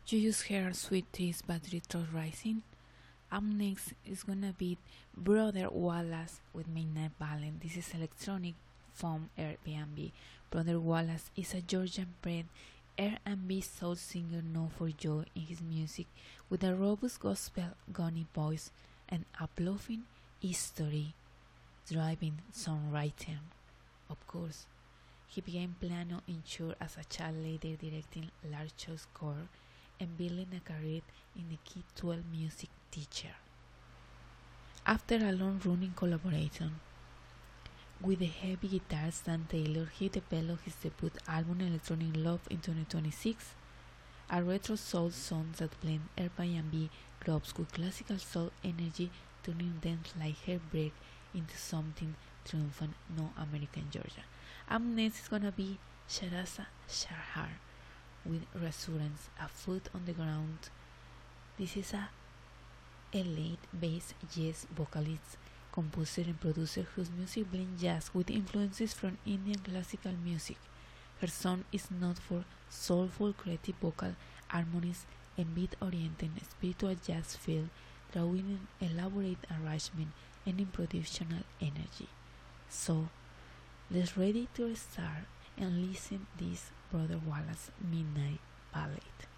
You just heard Sweet Tea's Battery Trust Rising. Up next is gonna be Brother Wallace with Midnight Ballet. This is electronic from Airbnb. Brother Wallace is a Georgian-bred R&B soul singer known for joy in his music, with a robust gospel gunny voice and uplifting history driving songwriting. Of course, he began piano in church as a child, later directing large show score and building a career in the K-12 music teacher. After a long-running collaboration with the heavy guitarist Dan Taylor, he developed his debut album Electronic Love in 2026, a retro soul song that blends Airbnb groups with classical soul energy, turning dance like Heartbreak into something triumphant no American Georgia. Up next is gonna be Sharaza Shahar with Reassurance, a foot on the ground. This is a LA-based jazz vocalist, composer and producer whose music blends jazz with influences from Indian classical music. Her sound is known for soulful creative vocal harmonies and beat-oriented spiritual jazz feel, drawing in elaborate arrangement and improvisational energy. So, let's ready to start and listen this Brother Wallace Midnight Ballad.